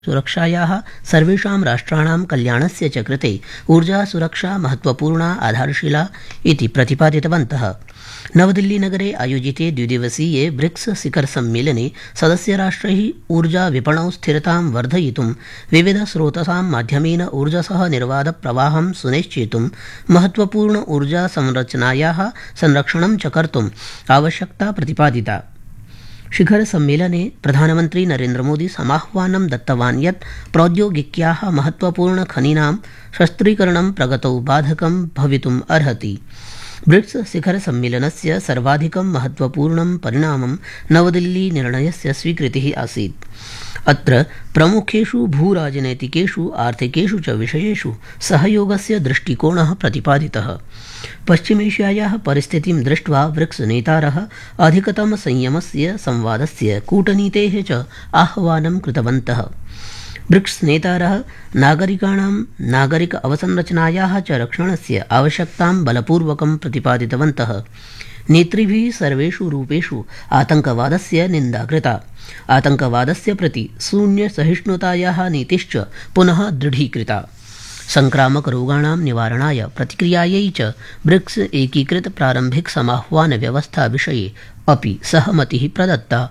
सुरक्षायाः सर्वेषां राष्ट्राणां कल्याणस्य च कृते ऊर्जासुरक्षा महत्वपूर्णा आधारशिला इति प्रतिपादितवन्तः। नवदिल्लीनगरे आयोजिते द्विदिवसीये ब्रिक्स शिखरसम्मेलने सदस्यराष्ट्रैः ऊर्जाविपणौ स्थिरतां वर्धयितुं विविधस्रोतसां माध्यमेन ऊर्जसः निर्बाधप्रवाहं सुनिश्चेतुं महत्वपूर्ण ऊर्जासंरचनायाः संरक्षणं च कर्तुम् आवश्यकता प्रतिपादिता। शिखरसम्मेलने प्रधानमन्त्री नरेन्द्रमोदी समाह्वानं दत्तवान् यत् प्रौद्योगिक्याः महत्वपूर्णखनीनां शस्त्रीकरणं प्रगतौ बाधकं भवितुम् अर्हति। ब्रिक्स शिखरसम्मेलनस्य सर्वाधिकं महत्वपूर्णं परिणामं नवदिल्ली-निर्णयस्य स्वीकृतिः आसीत्। अत्र प्रमुखेषु भूराजनैतिकेषु आर्थिकेषु च विषयेषु सहयोगस्य दृष्टिकोणः प्रतिपादितः। पश्चिमेशियायाः परिस्थितिं दृष्ट्वा ब्रिक्स नेतारः अधिकतमसंयमस्य संवादस्य कूटनीतेः च आह्वानं कृतवन्तः। ब्रिक्स नेतारः नागरिकाणां नागरिक अवसंरचनायाः च रक्षणस्य आवश्यकतां बलपूर्वकं प्रतिपादितवन्तः। नेतृभिः सर्वेषु रूपेषु आतङ्कवादस्य निन्दा कृता। आतङ्कवादस्य प्रति शून्यसहिष्णुतायाः नीतिश्च पुनः दृढीकृता। संक्रामकरोगाणां निवारणाय प्रतिक्रियायै च ब्रिक्स एकीकृत प्रारम्भिक समाह्वान व्यवस्था विषये अपि सहमतिः प्रदत्ता।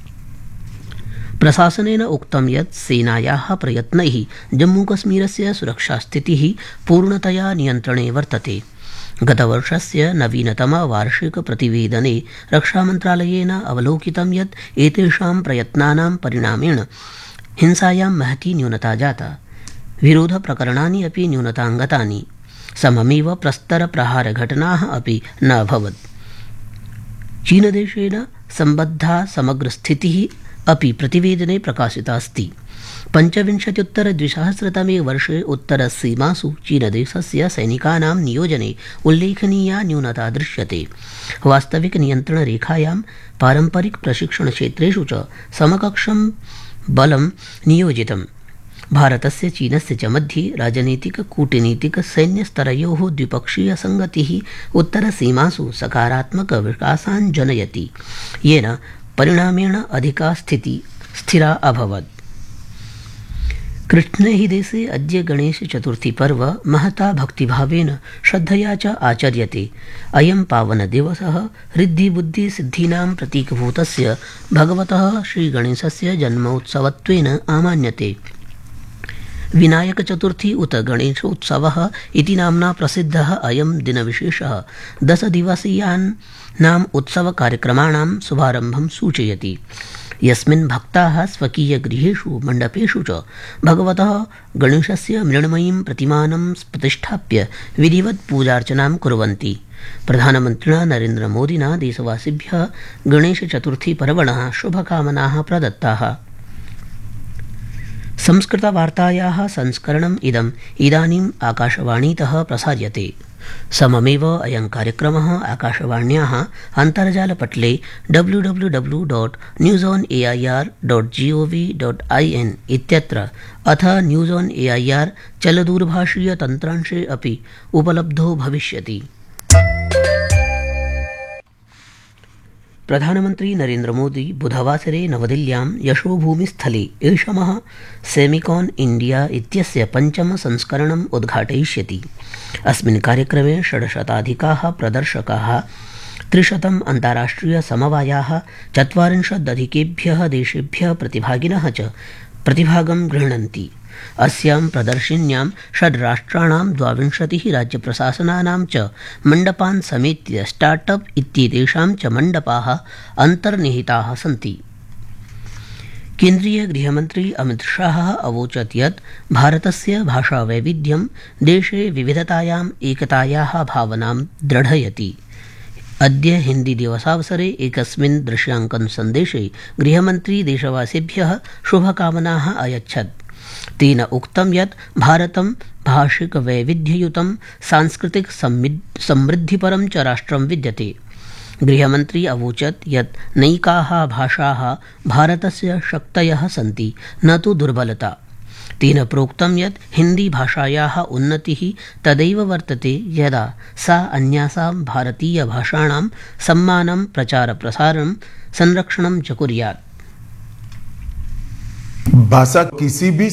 प्रशासनेन उक्तं यत् सेनायाः प्रयत्नैः जम्मूकश्मीरस्य सुरक्षास्थितिः पूर्णतया नियन्त्रणे वर्तते। गतवर्षस्य नवीनतमवार्षिकप्रतिवेदने रक्षामन्त्रालयेन अवलोकितं यत् एतेषां प्रयत्नानां परिणामेन हिंसायां महती न्यूनता जाता। विरोधप्रकरणानि अपि न्यूनताङ्गतानि। सममेव प्रस्तरप्रहारघटनाः अपि न अभवत्। चीनदेशेन सम्बद्धा समग्रस्थितिः अपि प्रतिवेदने प्रकाशिता अस्ति। 25-द्विसहस्रतमे वर्षे उत्तरसीमासु चीनदेशस्य सैनिकानां नियोजने उल्लेखनीया न्यूनता दृश्यते। वास्तविकनियन्त्रणरेखायां पारम्परिकप्रशिक्षणक्षेत्रेषु च समकक्षं बलं नियोजितम्। भारतस्य चीनस्य च मध्ये राजनीतिक कूटनीतिक सैन्यस्तरयोः द्विपक्षीयसङ्गतिः उत्तरसीमासु सकारात्मक विकासान् जनयति, येन परिणामेण अधिका स्थिरा अभवत्। कृष्णे हि देशे अद्य गणेशचतुर्थीपर्व महता भक्तिभावेन श्रद्धया च आचर्यते। अयं पावनदिवसः ऋद्धिबुद्धिसिद्धीनां प्रतीकभूतस्य भगवतः श्रीगणेशस्य जन्मोत्सवत्वेन आमान्यते। विनायकचतुर्थी उत गणेशोत्सवः इति नाम्ना प्रसिद्धः अयं दिनविशेषः 10 दिवसीयानाम् उत्सवकार्यक्रमाणां शुभारम्भं सूचयति, यस्मिन् भक्ताः स्वकीयगृहेषु मण्डपेषु च भगवतः गणेशस्य मृण्मयीं प्रतिमानं प्रतिष्ठाप्य विधिवत् पूजार्चनां कुर्वन्ति। प्रधानमन्त्रिणा नरेन्द्रमोदिना देशवासिभ्यः गणेशचतुर्थीपर्वणः शुभकामनाः प्रदत्ताः। संस्कृतवार्तायाः संस्करणम् इदानीम् आकाशवाणीतः प्रसार्यते। सममेव अयं कार्यक्रमः आकाशवाण्याः अन्तर्जालपटले www.newsonair.gov.in इत्यत्र अथ न्यूज़ ऑन एआईआर चलदूरभाषीयतन्त्रांशे अपि उपलब्धो भविष्यति। प्रधानमन्त्री नरेन्द्रमोदी बुधवासरे नवदिल्ल्यां यशोभूमिस्थले ऐषमः सेमिकॉन इंडिया इत्यस्य 5मं संस्करणम् उद्घाटयिष्यति। अस्मिन् कार्यक्रमे 600 प्रदर्शकाः 300 अन्ताराष्ट्रियसमवायाः 40 देशेभ्यः प्रतिभागिनः च प्रतिभागं गृह्णन्ति। अस्यां प्रदर्शिन्यां 6 राष्ट्राणां 22 राज्यप्रशासनानां च मण्डपान् समेत्य स्टार्टअप इत्येतेषां च मण्डपाः अन्तर्निहिताः सन्ति। केन्द्रीय गृहमन्त्री अमित शाह अवोचत् यत् भारतस्य भाषावैविध्यं देशे विविधतायाम् एकतायाः भावनां दृढयति। अद्य हिन्दीदिवसावसरे एकस्मिन् दृश्यांकन सन्देशे गृहमन्त्री देशवासिभ्यः शुभकामनाः अयच्छत्। तेन उक्तं यत् भारतं भाषिकवैविध्ययुतं सांस्कृतिक समृद्धिपरं च राष्ट्रं विद्यते। गृहमन्त्री अवोचत् यत् नैकाः भाषाः भारतस्य शक्तयः सन्ति, न तु दुर्बलता। तेन प्रोक्तं यत् हिन्दीभाषायाः उन्नतिः तदैव वर्तते यदा सा अन्यासां भारतीयभाषाणां सम्मानं प्रचारप्रसारं संरक्षणं च कुर्यात्। भाषा किसी भी